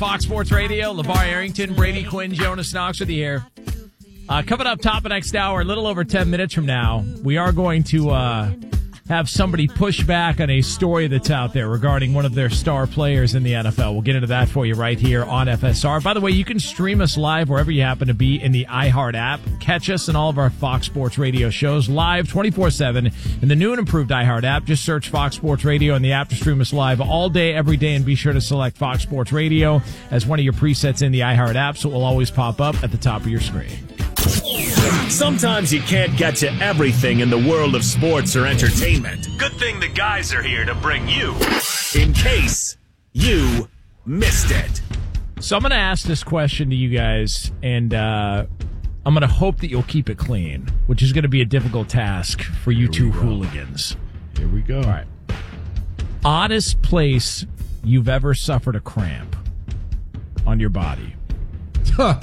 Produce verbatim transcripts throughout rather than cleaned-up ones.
Fox Sports Radio, LeVar Arrington, Brady Quinn, Jonas Knox with you here. Uh, coming up top of next hour, a little over ten minutes from now, we are going to uh, have somebody push back on a story that's out there regarding one of their star players in the N F L. We'll get into that for you right here on F S R. By the way, you can stream us live wherever you happen to be in the iHeart app. Catch us in all of our Fox Sports Radio shows live twenty-four seven in the new and improved iHeart app. Just search Fox Sports Radio in the app to stream us live all day, every day, and be sure to select Fox Sports Radio as one of your presets in the iHeart app, so it will always pop up at the top of your screen. Sometimes you can't get to everything in the world of sports or entertainment. Good thing the guys are here to bring you in case you missed it. So I'm going to ask this question to you guys, and uh, I'm going to hope that you'll keep it clean, which is going to be a difficult task for you two hooligans. Here we go. All right. Oddest place you've ever suffered a cramp on your body? Huh.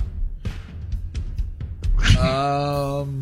Um,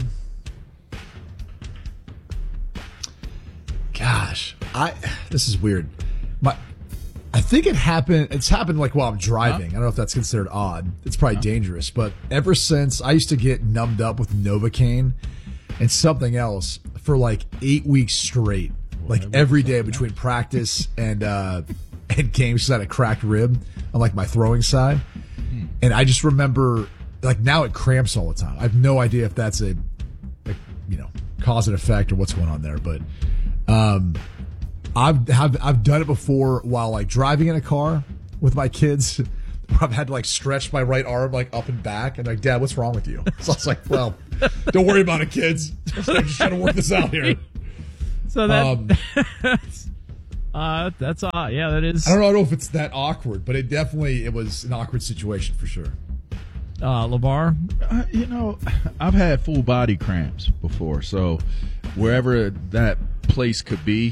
gosh, I this is weird. My, I think it happened. It's happened like while I'm driving. Huh? I don't know if that's considered odd. It's probably huh? dangerous. But ever since I used to get numbed up with Novocaine and something else for like eight weeks straight, well, like every day between practice and uh, and games, because I had a cracked rib on like my throwing side, hmm. and I just remember. Like now it cramps all the time. I have no idea if that's a, a you know, cause and effect or what's going on there. But um, I've have I've done it before while like driving in a car with my kids. I've had to like stretch my right arm like up and back, and like, Dad, what's wrong with you? So I was like, well, don't worry about it, kids. I'm just trying to work this out here. So that um, that's, uh, that's odd. Yeah, that is. I don't know, I don't know if it's that awkward, but it definitely it was an awkward situation for sure. Uh, LeVar? Uh, you know, I've had full body cramps before, so wherever that place could be,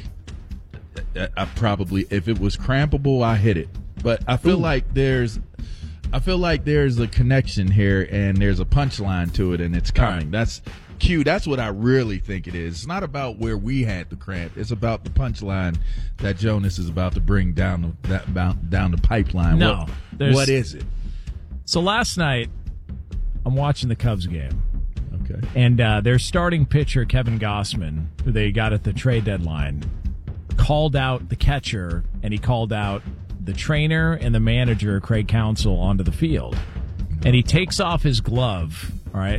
I, I probably, if it was crampable, I hit it. But I feel Ooh. like there's, I feel like there's a connection here, and there's a punchline to it, and it's coming. Right. That's Q. That's what I really think it is. It's not about where we had the cramp. It's about the punchline that Jonas is about to bring down the that down the pipeline. No, what, what is it? So last night, I'm watching the Cubs game. Okay. And uh, their starting pitcher, Kevin Gausman, who they got at the trade deadline, called out the catcher, and he called out the trainer and the manager, Craig Counsell, onto the field. And he takes off his glove, all right?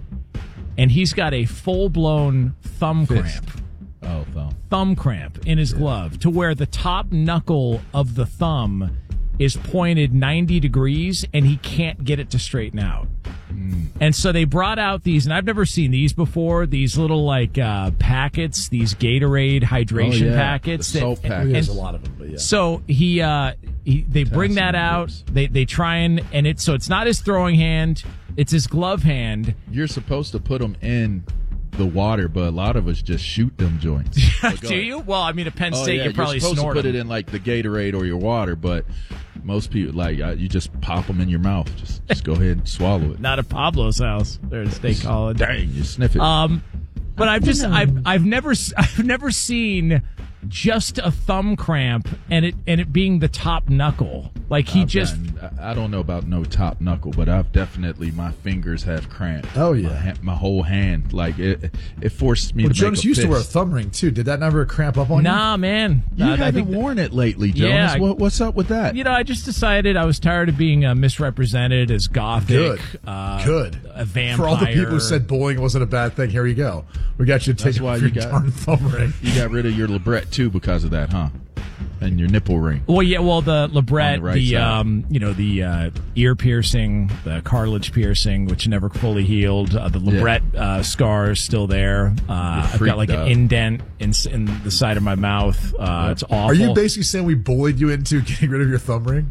And he's got a full-blown thumb Fist. cramp. Oh, thumb. Thumb cramp in his yeah. glove, to where the top knuckle of the thumb is pointed ninety degrees, and he can't get it to straighten out. Mm. And so they brought out these, and I've never seen these before, these little like uh, packets, these Gatorade hydration oh, yeah. packets. The soap and, packets. There's a lot of them, but yeah. So he, uh, he they Potassium bring that out. Groups. They they try and and it's so it's not his throwing hand, it's his glove hand. You're supposed to put them in the water, but a lot of us just shoot them joints. Do you? Well, I mean, at Penn oh, State, yeah. you probably You're supposed snort to put them. it in like the Gatorade or your water, but most people like uh, you just pop them in your mouth. Just just go ahead and swallow it. Not at Pablo's house there at State College. Dang, you sniff it. Um, but I've just I've I've never I've never seen just a thumb cramp and it and it being the top knuckle. Like he I've just gotten, I don't know about no top knuckle, but I've definitely my fingers have cramped. Oh yeah, my, ha- my whole hand. Like it it forced me well, to Jonas make a used fist. to wear a thumb ring too. Did that never cramp up on you? Nah, man. You uh, haven't I think worn it lately, Jonas. Yeah, I, what, what's up with that? You know, I just decided I was tired of being uh, misrepresented as gothic. Good. Uh, Good. A vampire. For all the people who said bullying wasn't a bad thing, here you go. We got you to take That's why off you your got darn thumb ring. You got rid of your Libret too because of that, huh? And your nipple ring. Well, yeah. Well, the Libret, the, right the side. um, you know, the uh, ear piercing, the cartilage piercing, which never fully healed. Uh, the Libret yeah. uh, scar is still there. Uh, I've got like up. an indent in, in the side of my mouth. Uh, yep. It's awful. Are you basically saying we bullied you into getting rid of your thumb ring?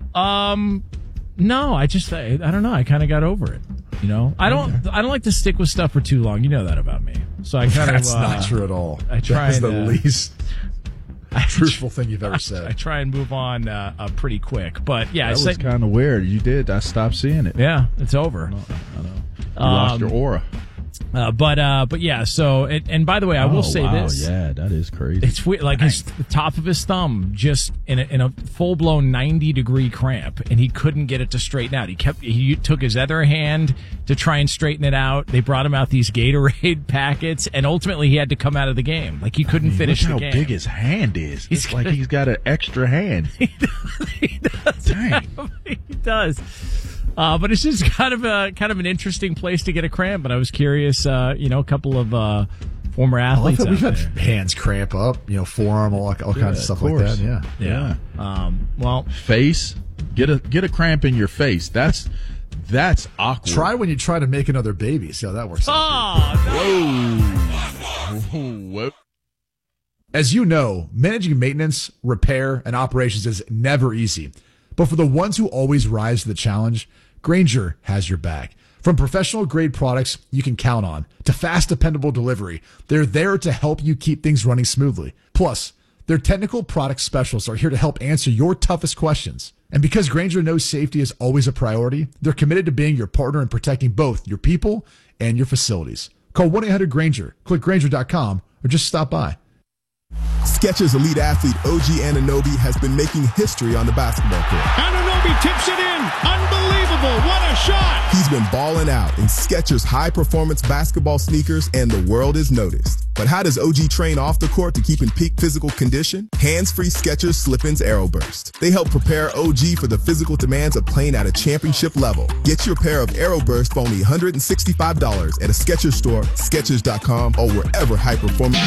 Um, no. I just, I, I don't know. I kind of got over it. You know, I don't, okay. I don't like to stick with stuff for too long. You know that about me. So I kind of. That's uh, not true at all. I try. That's and, the uh, least truthful thing you've ever I, said. I try and move on uh, uh, pretty quick, but yeah, that I was kind of weird. You did. I stopped seeing it. Yeah, it's over. I know. I know. You Um, lost your aura. Uh, but uh, but yeah. So it, and by the way, I will Oh, say wow, this. Yeah, that is crazy. It's weird, like his the top of his thumb just in a, in a full blown ninety degree cramp, and he couldn't get it to straighten out. He kept he took his other hand to try and straighten it out. They brought him out these Gatorade packets, and ultimately he had to come out of the game. Like he couldn't I mean, finish look the how game. big his hand is. He's It's like got- he's got an extra hand. he does. He does. Dang. He does. Uh, but it's just kind of a kind of an interesting place to get a cramp. But I was curious, uh, you know, a couple of uh, former I love athletes. that we've out had there. hands cramp up, you know, forearm, all, all kinds of of stuff like course. that. Yeah. Yeah. Um, well, Face, get a get a cramp in your face. That's that's awkward. Try when you try to make another baby. See how that works out. oh, Whoa. Whoa. As you know, managing maintenance, repair, and operations is never easy. But for the ones who always rise to the challenge, Grainger has your back. From professional grade products you can count on to fast, dependable delivery, they're there to help you keep things running smoothly. Plus, their technical product specialists are here to help answer your toughest questions. And because Grainger knows safety is always a priority, they're committed to being your partner in protecting both your people and your facilities. Call one eight hundred Grainger, click Grainger dot com, or just stop by. Skechers elite athlete O G Anunoby has been making history on the basketball court. Anunoby tips it in. Unbelievable. What a shot. He's been balling out in Skechers high-performance basketball sneakers, and the world has noticed. But how does O G train off the court to keep in peak physical condition? Hands-free Skechers Slip-ins Aeroburst. They help prepare O G for the physical demands of playing at a championship level. Get your pair of Aeroburst for only one hundred sixty-five dollars at a Skechers store, Skechers dot com, or wherever high-performance...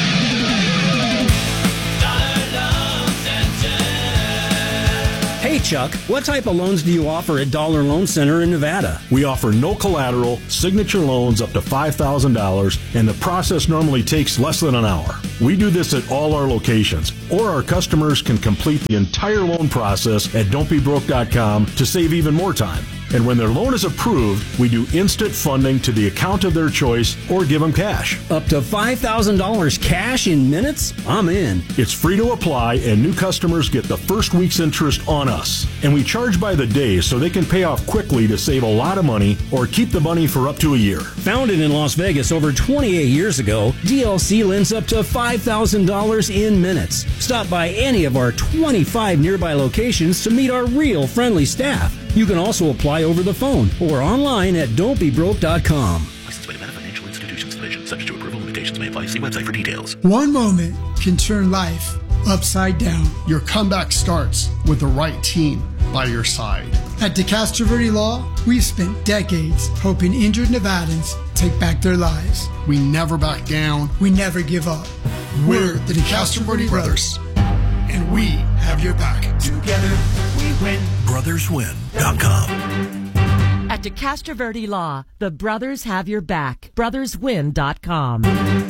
Hey Chuck, what type of loans do you offer at Dollar Loan Center in Nevada? We offer no collateral, signature loans up to five thousand dollars, and the process normally takes less than an hour. We do this at all our locations, or our customers can complete the entire loan process at don't be broke dot com to save even more time. And when their loan is approved, we do instant funding to the account of their choice or give them cash. Up to five thousand dollars cash in minutes? I'm in. It's free to apply, and new customers get the first week's interest on us. And we charge by the day so they can pay off quickly to save a lot of money or keep the money for up to a year. Founded in Las Vegas over twenty-eight years ago, D L C lends up to five thousand dollars in minutes. Stop by any of our twenty-five nearby locations to meet our real friendly staff. You can also apply over the phone or online at don't be broke dot com. Licensed by Nevada Financial Institutions Division. Subject to approval. Limitations may apply. See website for details. One moment can turn life upside down. Your comeback starts with the right team by your side. At DeCastro Verde Law, we've spent decades helping injured Nevadans take back their lives. We never back down. We never give up. We're the DeCastro Verde Brothers, and we have your back. Together, we win. brothers win dot com. At DeCastro Verde Law, the brothers have your back. brothers win dot com.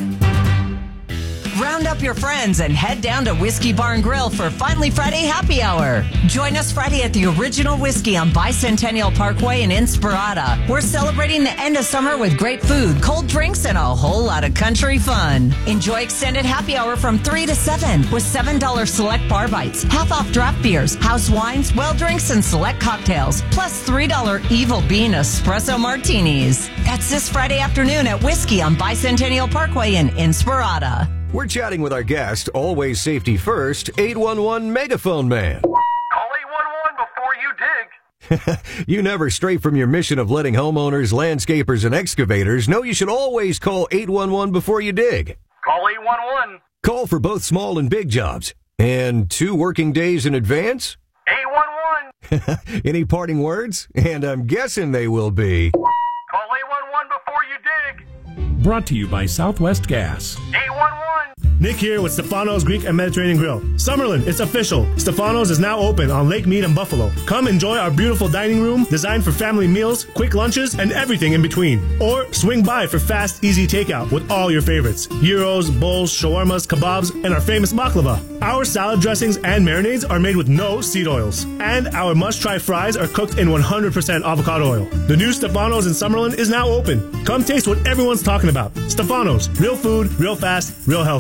Round up your friends and head down to Whiskey Bar and Grill for Finally Friday Happy Hour. Join us Friday at the Original Whiskey on Bicentennial Parkway in Inspirada. We're celebrating the end of summer with great food, cold drinks, and a whole lot of country fun. Enjoy extended happy hour from three to seven with seven dollars select bar bites, half off draft beers, house wines, well drinks, and select cocktails, plus three dollars Evil Bean espresso martinis. That's this Friday afternoon at Whiskey on Bicentennial Parkway in Inspirada. We're chatting with our guest, always safety first, eight one one Megaphone Man. Call eight one one before you dig. You never stray from your mission of letting homeowners, landscapers, and excavators know you should always call eight one one before you dig. Call eight one one. Call for both small and big jobs. And two working days in advance? eight one one. Any parting words? And I'm guessing they will be... Call eight one one before you dig. Brought to you by Southwest Gas. eight one one. Nick here with Stefano's Greek and Mediterranean Grill. Summerlin, it's official. Stefano's is now open on Lake Mead and Buffalo. Come enjoy our beautiful dining room designed for family meals, quick lunches, and everything in between. Or swing by for fast, easy takeout with all your favorites. Gyros, bowls, shawarmas, kebabs, and our famous baklava. Our salad dressings and marinades are made with no seed oils. And our must-try fries are cooked in one hundred percent avocado oil. The new Stefano's in Summerlin is now open. Come taste what everyone's talking about. Stefano's, real food, real fast, real healthy.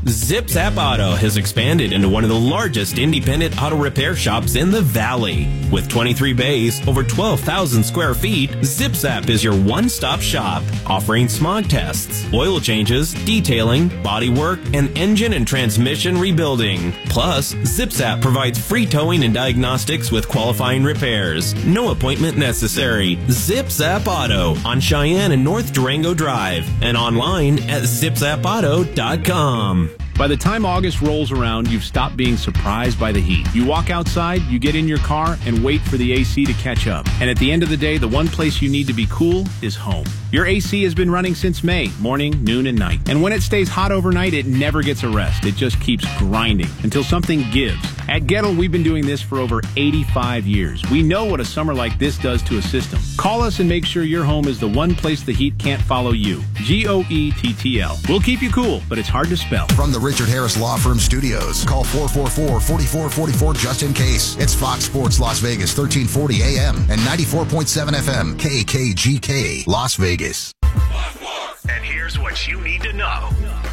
Zip Zap Auto has expanded into one of the largest independent auto repair shops in the Valley. With twenty-three bays, over twelve thousand square feet, Zip Zap is your one-stop shop, offering smog tests, oil changes, detailing, body work, and engine and transmission rebuilding. Plus, Zip Zap provides free towing and diagnostics with qualifying repairs. No appointment necessary. Zip Zap Auto on Cheyenne and North Durango Drive and online at zip zap auto dot com. By the time August rolls around, you've stopped being surprised by the heat. You walk outside, you get in your car, and wait for the A C to catch up. And at the end of the day, the one place you need to be cool is home. Your A C has been running since May, morning, noon, and night. And when it stays hot overnight, it never gets a rest. It just keeps grinding until something gives. At Gettle, we've been doing this for over eighty-five years. We know what a summer like this does to a system. Call us and make sure your home is the one place the heat can't follow you. G O E T T L. We'll keep you cool, but it's hard to spell. From the Richard Harris Law Firm Studios, call four four four, four four four four just in case. It's Fox Sports Las Vegas, thirteen forty A M and ninety-four point seven F M, K K G K, Las Vegas. And here's what you need to know.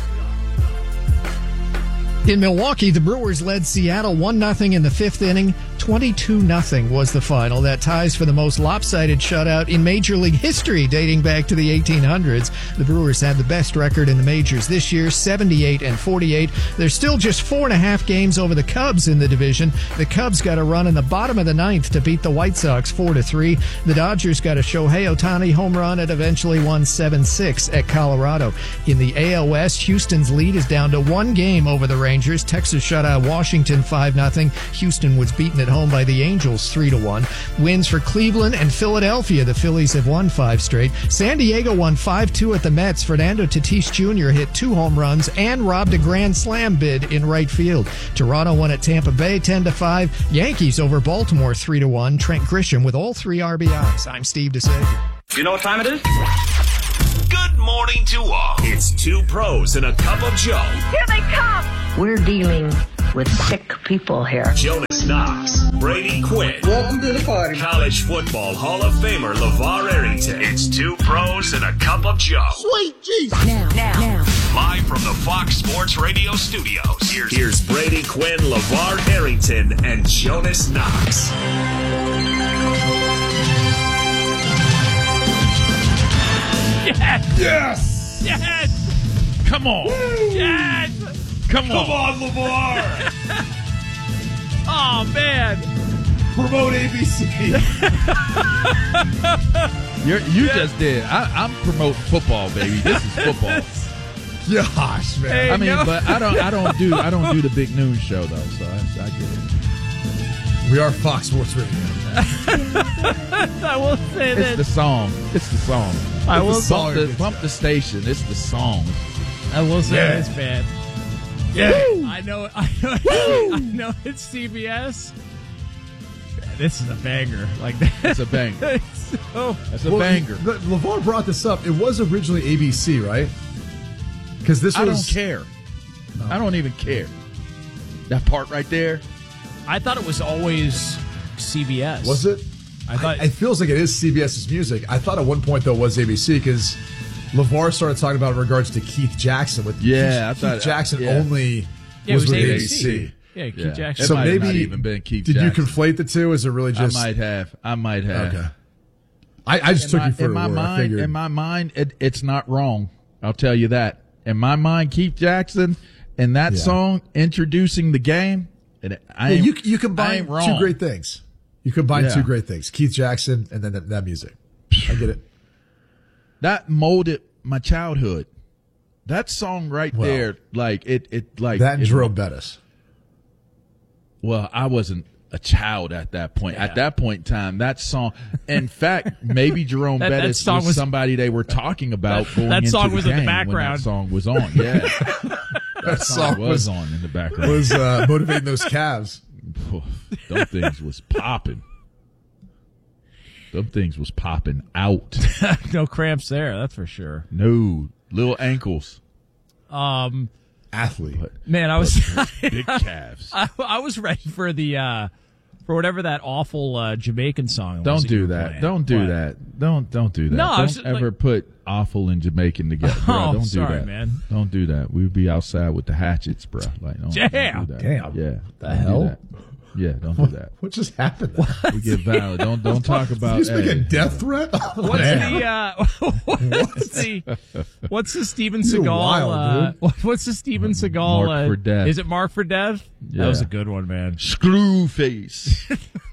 In Milwaukee, the Brewers led Seattle one nothing in the fifth inning. twenty-two nothing was the final. That ties for the most lopsided shutout in Major League history dating back to the eighteen hundreds. The Brewers had the best record in the majors this year, seventy-eight and forty-eight. They're still just four and a half games over the Cubs in the division. The Cubs got a run in the bottom of the ninth to beat the White Sox four to three. The Dodgers got a Shohei Ohtani home run and eventually won seven six at Colorado. In the A L West, Houston's lead is down to one game over the Rangers. Texas shut out Washington five nothing. Houston was beaten at home by the Angels three to one. Wins for Cleveland and Philadelphia. The Phillies have won five straight. San Diego won five two at the Mets. Fernando Tatis Junior hit two home runs and robbed a grand slam bid in right field. Toronto won at Tampa Bay ten to five. Yankees over Baltimore three to one. Trent Grisham with all three R B Is. I'm Steve DeSager. You know what time it is? Good morning to all. It's two pros and a cup of Joe. Here they come. We're dealing with sick people here. Jonas Knox, Brady Quinn. Welcome to the party. College Football Hall of Famer LeVar Arrington. It's two pros and a cup of Joe. Sweet Jesus. Now, now, now. Live from the Fox Sports Radio studios. Here's, here's Brady Quinn, LeVar Arrington, and Jonas Knox. Yes! Yes! Yes! Come on! Woo! Yes! Come, Come on! Come on, LeVar! Oh, man! Promote A B C! You're, you yeah. just did. I, I'm promoting football, baby. This is football. Gosh, man. Hey, I mean, no. but I don't. I don't do. I don't do the big noon show though, so I, I get it. We are Fox Sports Radio. I will say that it's the song. It's the song. I it's will the song. The, bump the station. It's the song. I will say yeah. this, man. Yeah, Woo! I know. I know. I know it's C B S. This is a banger. Like that. It's a banger. so, That's a well, banger. But LeVar brought this up. It was originally A B C, right? Because this was. I don't care. Oh. I don't even care. That part right there. I thought it was always C B S. Was it? I thought I, it feels like it is CBS's music. I thought at one point though it was A B C because LeVar started talking about in regards to Keith Jackson. With yeah, Keith, I thought Keith Jackson yeah. only yeah, was, was with A B C. A B C. Yeah, Keith yeah. Jackson. It so might maybe have not even been Keith did Jackson. you conflate the two? Is it really just? I might have. I might have. Okay. I, I just in took my, you for in a my word. mind. In my mind, it, it's not wrong. I'll tell you that. In my mind, Keith Jackson and that yeah. song introducing the game. It, I yeah, ain't, you you combine wrong. two great things. You combine yeah. two great things: Keith Jackson and then that, that music. I get it. That molded my childhood. That song right well, there, like it, it like that and it, Jerome Bettis. Well, I wasn't a child at that point. Yeah. At that point in time, that song. In fact, maybe Jerome that, Bettis that song was, was somebody they were talking about. That, going that song into was the in the game background. When that song was on. Yeah, that, that song, song was, was on in the background. Was uh, motivating those Cavs. Them things was popping. Them things was popping out. No cramps there, that's for sure. No little ankles. Um, athlete. But, man, I was big calves. I, I was ready for the uh, for whatever that awful uh, Jamaican song was. Don't that you do were that. playing. Don't do What? that. Don't don't do that. No, I don't was just, ever like- put awful and Jamaican together. Bro. Oh, don't sorry, do that, man. Don't do that. We'd be outside with the hatchets, bro. Like, don't, Damn. don't do that. Damn. Yeah. The don't hell? Do that. Yeah, don't do that. What just happened? We get violent. Don't don't talk about. Did you just make hey, a death threat? Oh, What's man. the uh, what's the what's the Steven You're Seagal? wild, uh, what's the Steven Seagal? Mark uh, for Death. Is it Mark for Death? Yeah. That was a good one, man. Screw face.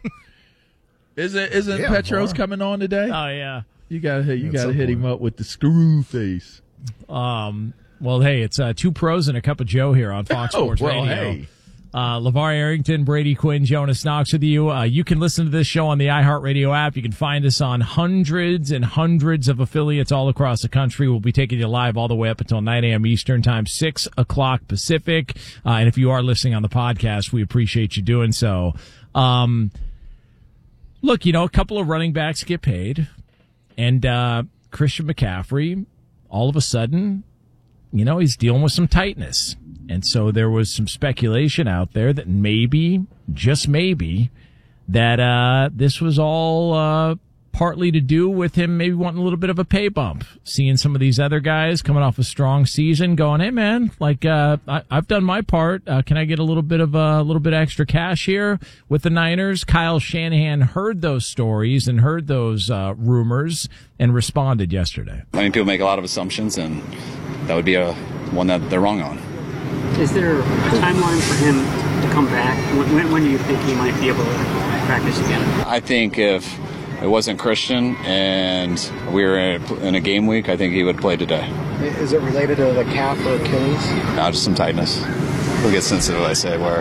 isn't isn't Yeah, Petros Mar. coming on today? Oh yeah. You gotta hit. You At gotta some hit him point. up with the screw face. Um. Well, hey, it's uh, two pros and a cup of Joe here on Fox Oh, Sports well, Radio. hey. Uh, LeVar Arrington, Brady Quinn, Jonas Knox with you. Uh, you can listen to this show on the iHeartRadio app. You can find us on hundreds and hundreds of affiliates all across the country. We'll be taking you live all the way up until nine a.m. Eastern Time, six o'clock Pacific. Uh, and if you are listening on the podcast, we appreciate you doing so. Um, look, you know, a couple of running backs get paid. And uh, Christian McCaffrey, all of a sudden, you know, he's dealing with some tightness. And so there was some speculation out there that maybe, just maybe, that uh, this was all uh, partly to do with him maybe wanting a little bit of a pay bump. Seeing some of these other guys coming off a strong season going, hey, man, like, uh, I, I've done my part. Uh, can I get a little bit of a little bit extra cash here with the Niners? Kyle Shanahan heard those stories and heard those uh, rumors and responded yesterday. I mean, people make a lot of assumptions, and that would be a one that they're wrong on. Is there a timeline for him to come back? When, when, when do you think he might be able to practice again? I think if it wasn't Christian and we were in a, in a game week, I think he would play today. Is it related to the calf or Achilles? No, just some tightness. We'll get sensitive, I say, where.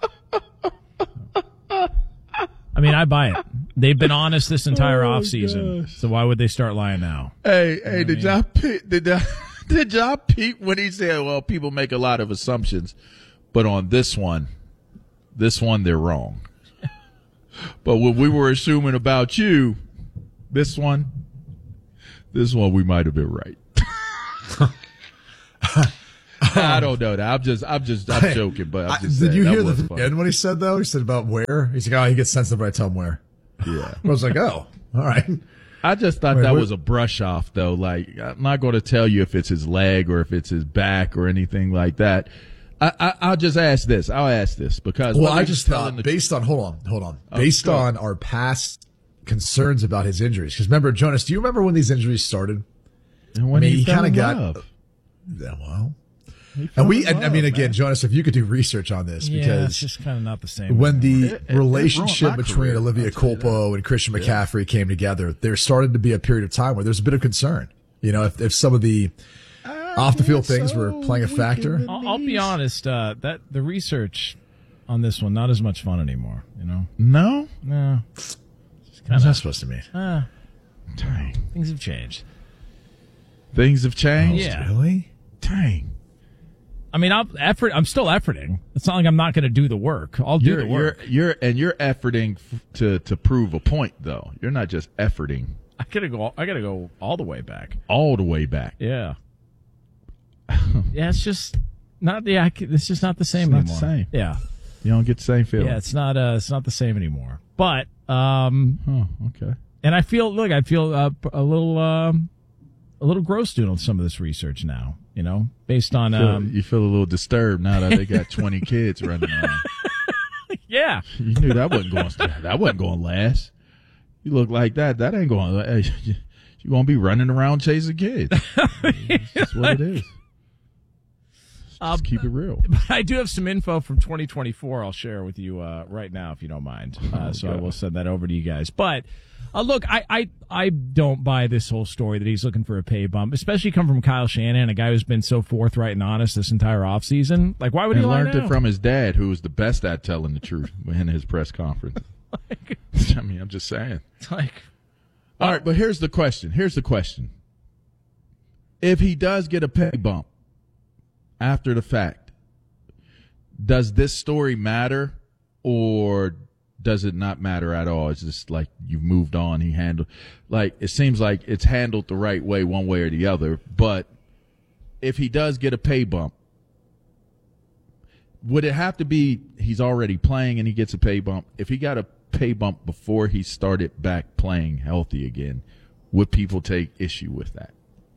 So. I mean, I buy it. They've been honest this entire Oh, offseason, gosh. so why would they start lying now? Hey, hey, did y'all pe- did y'all, did y'all peep when he said, well, people make a lot of assumptions, but on this one, this one, they're wrong. But what we were assuming about you, this one, this one, we might have been right. I don't know that. I'm just, I'm just, I'm joking, but I'm just Did saying, you that hear was the funny. end what he said, though? He said about where? He's like, oh, he gets sensitive when I tell him where. Yeah. I was like, oh, all right. I just thought Wait, that what- was a brush off, though. Like, I'm not going to tell you if it's his leg or if it's his back or anything like that. I, I, I'll just ask this. I'll ask this because. Well, whether I he's just telling thought, the- based on, hold on, hold on. Oh, Based go on our past concerns about his injuries. Because remember, Jonas, do you remember when these injuries started? And when I mean, he he fell kind of in got. love. Yeah, well. He fell And we, in and, I mean, love, again, man. Jonas, if you could do research on this, Yeah, because it's just kind of not the same. when the It- it- it relationship ruined my between career, Olivia I'll tell you Culpo and Christian McCaffrey came together, there started to be a period of time where there's a bit of concern. You know, if, if some of the off the field things were playing a factor. I'll, I'll be honest. Uh, that the research on this one not as much fun anymore. You know, No? no. What's that supposed to mean? Uh, Dang. things have changed. Things have changed? Yeah. Really? Dang. I mean, I'm effort. I'm still efforting. It's not like I'm not going to do the work. I'll do You're, the work. you're, you're, and you're efforting f- to, to prove a point, though. You're not just efforting I gotta go. I gotta go all the way back. all the way back. Yeah. yeah, it's just not. Yeah, I c- it's just not the same It's not anymore. the same. Yeah. You don't get the same feeling. Yeah, it's not. Uh, it's not the same anymore. But um, Oh, okay. and I feel. Look, I feel uh, a little. Um, a little gross doing some of this research now. You know, based on. Feel- Um, you feel a little disturbed now that they got twenty kids running around. yeah. You knew that wasn't going. That wasn't going to last. You look like that. That ain't going. Hey, you won't be running around chasing kids. That's what it is. Just Um, keep it real. But I do have some info from twenty twenty-four I'll share with you uh, right now, if you don't mind. Uh, so I will send that over to you guys. But uh, look, I, I I don't buy this whole story that he's looking for a pay bump, especially come from Kyle Shanahan, a guy who's been so forthright and honest this entire offseason. Like, why would And he lie learned now? it from his dad, who was the best at telling the truth in his press conference. I mean, I'm just saying. It's like, all right, but here's the question. Here's the question. If he does get a pay bump after the fact, does this story matter or does it not matter at all? It's just like you've moved on. He handled, like, it seems like it's handled the right way, one way or the other. But if he does get a pay bump, would it have to be he's already playing and he gets a pay bump? If he got a pay bump before he started back playing healthy again, would people take issue with that?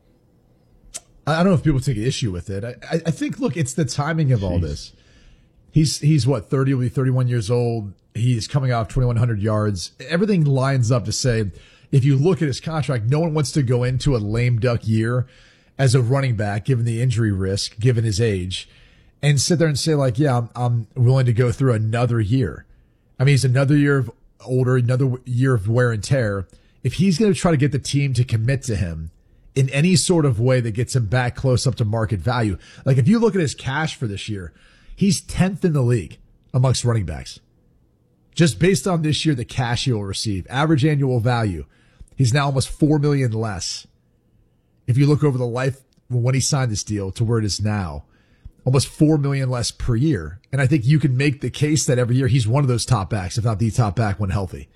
I don't know if people take issue with it. I, I think, look, it's the timing of all this. He's, he's what, thirty, will be thirty-one years old. He's coming off twenty-one hundred yards. Everything lines up to say, if you look at his contract, no one wants to go into a lame duck year as a running back, given the injury risk, given his age, and sit there and say, like, yeah, I'm, I'm willing to go through another year. I mean, he's another year of older, another year of wear and tear. If he's going to try to get the team to commit to him in any sort of way that gets him back close up to market value, like if you look at his cash for this year, he's tenth in the league amongst running backs. Just based on this year, the cash he will receive, average annual value, he's now almost four million dollars less. If you look over the life when he signed this deal to where it is now, almost four million dollars less per year. And I think you can make the case that every year he's one of those top backs, if not the top back when healthy.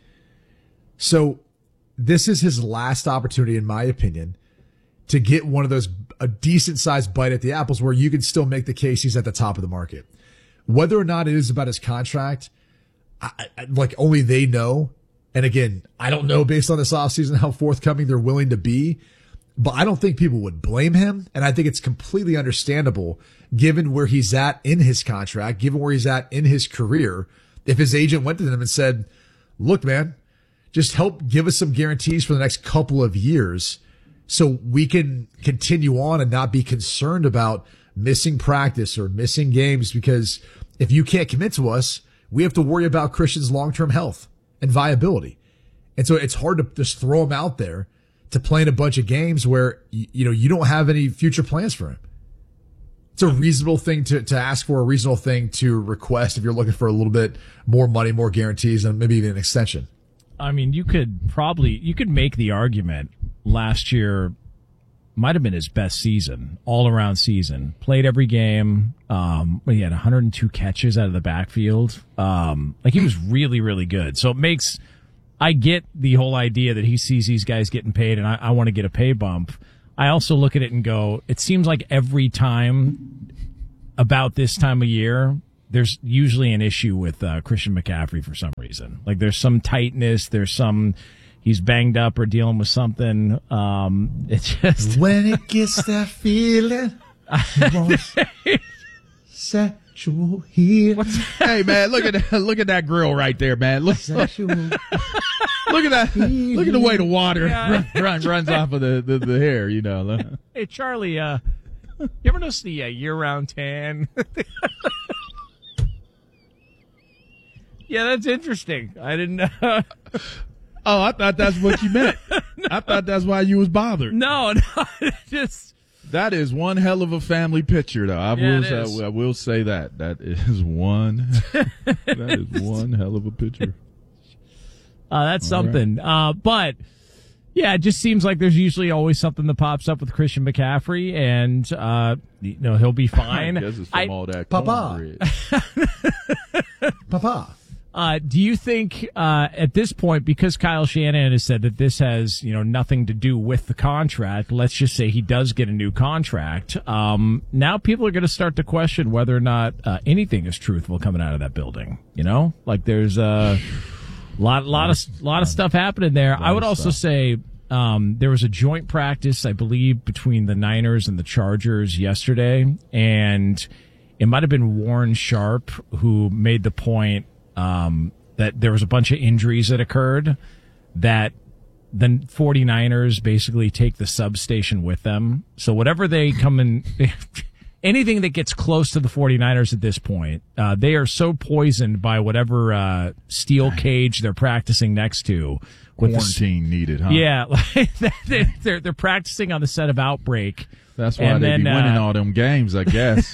So this is his last opportunity, in my opinion, to get one of those, a decent sized bite at the apples where you can still make the case he's at the top of the market. Whether or not it is about his contract, I, I, like only they know. And again, I don't know based on this offseason how forthcoming they're willing to be, but I don't think people would blame him. And I think it's completely understandable given where he's at in his contract, given where he's at in his career. If his agent went to them and said, look, man, just help give us some guarantees for the next couple of years so we can continue on and not be concerned about missing practice or missing games, because if you can't commit to us, we have to worry about Christian's long-term health and viability. And so it's hard to just throw him out there to play in a bunch of games where, you know, you don't have any future plans for him. It's a reasonable thing to, to ask for, a reasonable thing to request if you're looking for a little bit more money, more guarantees, and maybe even an extension. I mean, you could probably, you could make the argument last year might have been his best season, all-around season. Played every game. Um, he had one hundred two catches out of the backfield. Um, like he was really, really good. So it makes, I get the whole idea that he sees these guys getting paid and I, I want to get a pay bump. I also look at it and go, it seems like every time about this time of year, there's usually an issue with uh, Christian McCaffrey for some reason. Like there's some tightness, there's some, he's banged up or dealing with something. Um, it's just when it gets that feeling, sexual heat. Hey man, look at that! Look at that grill right there, man. Look, look, look at that! Look at the way the water Yeah. run, run, runs off of the, the, the hair. You know. Hey Charlie, uh, you ever notice the uh, year-round tan? Yeah, that's interesting. I didn't know. Oh, I thought that's what you meant. no. I thought that's why you was bothered. No, no, just that is one hell of a family picture, though. I Yeah, will, it is. I, I will say that that is one. that is one hell of a picture. Uh, that's All something. Uh, but yeah, it just seems like there's usually always something that pops up with Christian McCaffrey, and uh, you know he'll be fine. I guess it's from I- all that Papa. cornbread. Papa. Uh, do you think uh, at this point, because Kyle Shanahan has said that this has you know nothing to do with the contract, let's just say he does get a new contract, um, now people are going to start to question whether or not uh, anything is truthful coming out of that building. You know, like there's a lot, lot of, lot of stuff happening there. I would also say um, there was a joint practice, I believe, between the Niners and the Chargers yesterday, and it might have been Warren Sharp who made the point. Um, that there was a bunch of injuries that occurred that the 49ers basically take the substation with them. So whatever they come in, anything that gets close to the 49ers at this point, uh, they are so poisoned by whatever uh, steel cage they're practicing next to. With Quarantine the, needed, huh? Yeah, like they're, they're practicing on the set of Outbreak. That's why and they then, be winning uh, all them games, I guess.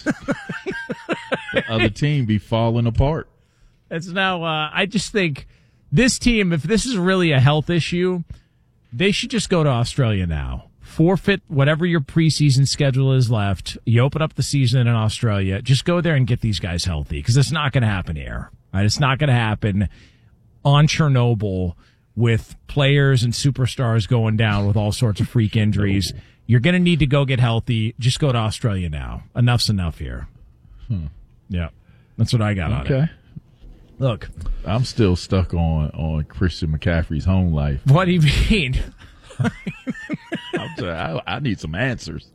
The other team be falling apart. It's now, uh, I just think this team, if this is really a health issue, they should just go to Australia now. Forfeit whatever your preseason schedule is left. You open up the season in Australia. Just go there and get these guys healthy, because it's not going to happen here. Right? It's not going to happen on Chernobyl with players and superstars going down with all sorts of freak injuries. You're going to need to go get healthy. Just go to Australia now. Enough's enough here. Hmm. Yeah. That's what I got on it. Okay. Look, I'm still stuck on, on Christian McCaffrey's home life. What do you mean? I'm sorry, I, I need some answers.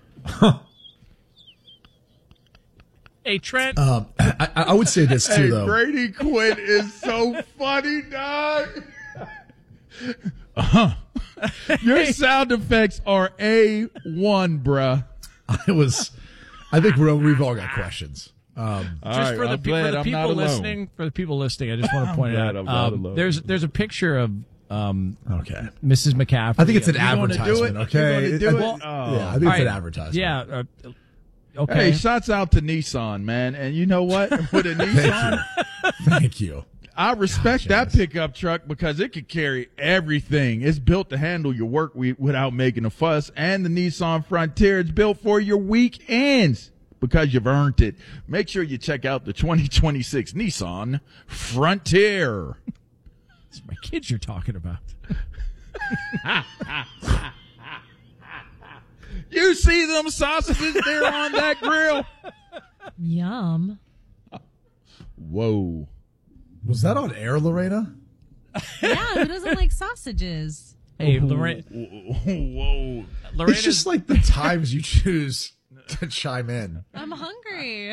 Hey, Trent. Um, I, I would say this, too, hey, though. Brady Quinn is so funny, dog. Uh-huh. Your sound effects are A one, bruh. I was, I think we're, we've all got questions. Um, just right, for the, I'm pe- glad for the I'm people not alone. listening, for the people listening, I just want to point it glad out. I'm not Um, alone. there's there's a picture of um, okay, Missus McCaffrey. I think it's an You gonna do advertisement, it? okay? You gonna do I- it? I- Oh. yeah, I think All it's an right. advertisement. Yeah. Uh, okay. Hey, shouts out to Nissan, man. And you know what? With a Nissan, Thank you. I respect that pickup truck because it could carry everything. It's built to handle your work week without making a fuss. And the Nissan Frontier is built for your weekends because you've earned it. Make sure you check out the twenty twenty-six Nissan Frontier. It's my kids you're talking about. You see them sausages there on that grill? Yum. Whoa. Was that on air, Lorena? Yeah, who doesn't like sausages? Hey, Lorraine. Whoa. It's just like the times you choose to chime in. I'm hungry.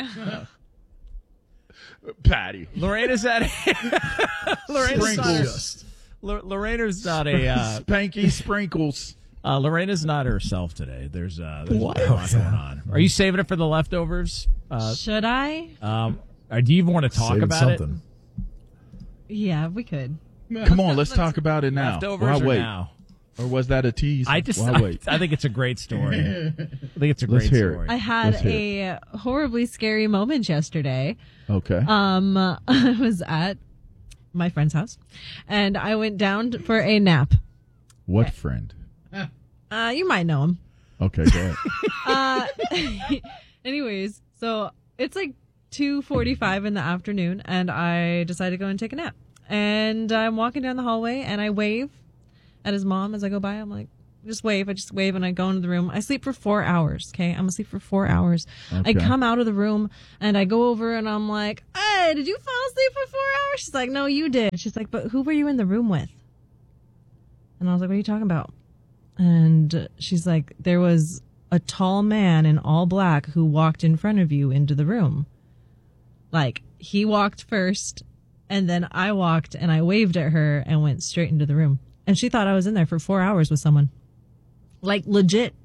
Patty. Lorena's at Lorena's not Sprinkles. L- Lorena's not a uh, Spanky Sprinkles. Uh, Lorena's not herself today. There's uh, there's What? a lot going on. Are you saving it for the leftovers? Uh, Should I? um, or do you even want to talk Saving about something. Yeah, we could. Come on, let's talk about it now. Leftovers Why or wait? now? Or was that a tease? I just Why I, wait? I think it's a great story. I think it's a Let's great hear it. story. I had Let's hear a horribly scary moment yesterday. Okay. Um, I was at my friend's house, and I went down for a nap. What friend? Uh, you might know him. Okay, go ahead. Uh, anyways, so it's like two forty-five in the afternoon, and I decided to go and take a nap. And I'm walking down the hallway, and I wave at his mom as I go by. I'm like, just wave. I just wave, and I go into the room. I sleep for four hours, okay? I'm asleep for four hours. Okay. I come out of the room, and I go over, and I'm like, hey, did you fall asleep for four hours? She's like, no, you did. She's like, but who were you in the room with? And I was like, what are you talking about? And she's like, there was a tall man in all black who walked in front of you into the room. Like, he walked first, and then I walked, and I waved at her and went straight into the room. And she thought I was in there for four hours with someone. Like, legit.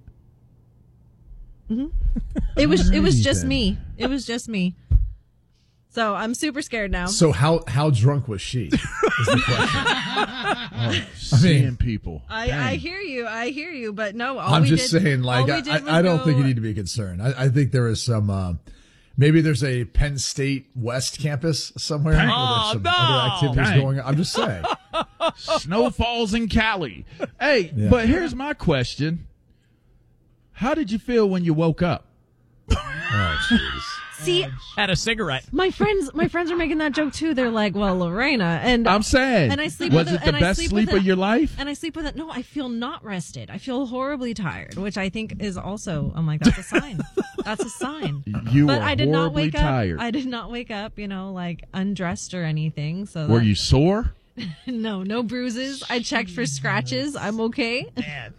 Mm-hmm. It was it was just me. It was just me. So I'm super scared now. So how how drunk was she? Is the question. Oh, seeing people. I, I hear you. I hear you. But no, all I'm we just did, saying, like, all I, we did I, was I don't go- think you need to be concerned. I, I think there is some, uh, maybe there's a Penn State West campus somewhere where Oh, there's some no! other activities Dang. going on. I'm just saying. Snow falls in Cali. Hey, Yeah. but here's my question. How did you feel when you woke up? Oh, jeez. See, Had a cigarette. my friends, my friends are making that joke too. They're like, "Well, Lorena," and I'm saying. and I sleep. Was with it a- the and I best sleep sleep with of a- your life? And I sleep with it. No, I feel not rested. I feel horribly tired, which I think is also. I'm like, that's a sign. That's a sign. You but were I did not horribly wake tired. up. I did not wake up. You know, like undressed or anything. So Were that- you sore? no, no bruises. I checked for scratches. I'm okay. Man.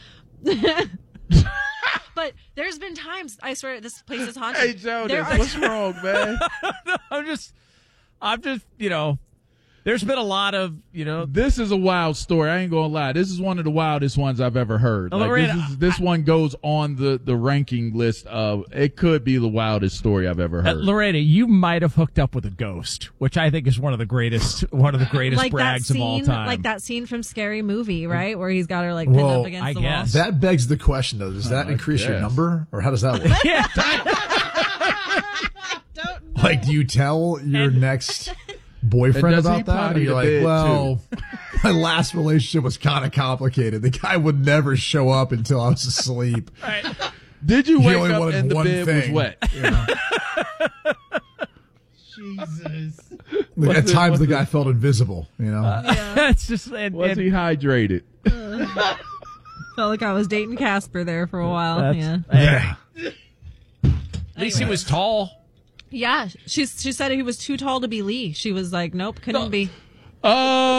But there's been times I swear this place is haunted. Hey, Jonas, There are what's wrong, man? No, I'm just, I'm just, you know, there's been a lot of, you know, This is a wild story. I ain't gonna lie. This is one of the wildest ones I've ever heard. Oh, Like, Lorena, this is, this one goes on the, the ranking list of it could be the wildest story I've ever uh, heard. Lorena, you might have hooked up with a ghost, which I think is one of the greatest, one of the greatest like that brags scene, of all time. like that scene from Scary Movie, right, where he's got her like pinned Well, up against I the guess. wall. That begs the question, though. Does that I increase your guess. number, or how does that work? yeah. Like, do you tell your next boyfriend And does he about that? potty Or you're the like, bed, well, my last relationship was kind of complicated. The guy would never show up until I was asleep. Right. Did you He wake only up wanted and the one bed thing. was wet? You know? Jesus. Like, at it- times, was the it- guy felt invisible. You know, it's just, and, Was and- he hydrated? Felt like I was dating Casper there for a while. That's- Yeah. Hey, yeah. at least he was tall. Yeah, she she said he was too tall to be Lee. She was like, nope, couldn't be. Uh